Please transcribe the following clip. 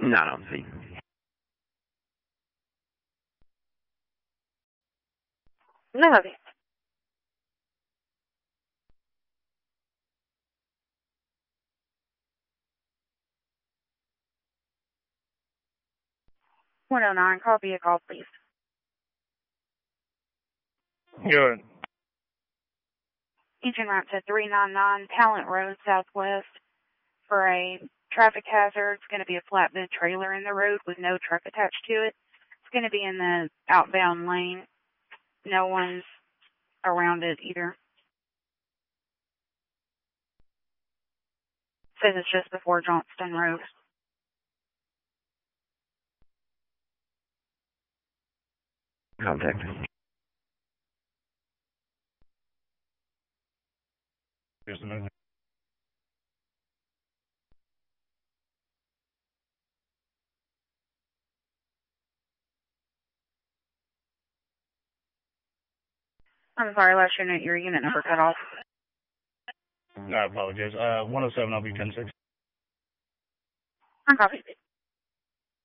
Not on scene. None of it. "109, call vehicle, please." Good. Engine route to 399 Talent Road Southwest for a traffic hazard. It's going to be a flatbed trailer in the road with no truck attached to it. It's going to be in the outbound lane. No one's around it either. Says it's just before Johnston Road. Contact. Just a minute. I'm sorry, last unit, your unit number cut off. I apologize. 107, I'll be 10-6. I'm copy.